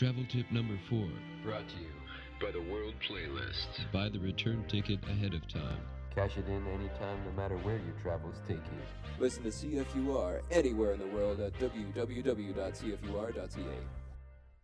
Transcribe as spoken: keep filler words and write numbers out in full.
Travel tip number four. Brought to you by the World Playlist. Buy the return ticket ahead of time. Cash it in anytime, no matter where your travels take you. Listen to C F U R anywhere in the world at w w w dot c f u r dot c a.